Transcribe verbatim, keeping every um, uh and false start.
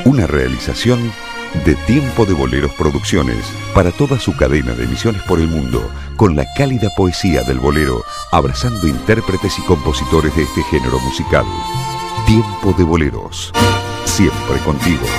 Una realización de Tiempo de Boleros Producciones para toda su cadena de emisiones por el mundo, con la cálida poesía del bolero, abrazando intérpretes y compositores de este género musical. Tiempo de Boleros, siempre contigo.